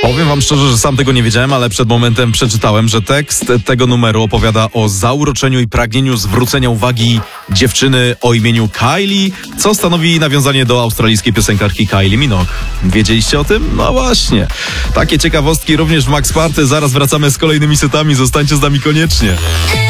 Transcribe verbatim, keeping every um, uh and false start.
Powiem wam szczerze, że sam tego nie wiedziałem, ale przed momentem przeczytałem, że tekst tego numeru opowiada o zauroczeniu i pragnieniu zwrócenia uwagi dziewczyny o imieniu Kylie, co stanowi nawiązanie do australijskiej piosenkarki Kylie Minogue. Wiedzieliście o tym? No właśnie. Takie ciekawostki również w Max Party. Zaraz wracamy z kolejnymi setami. Zostańcie z nami koniecznie.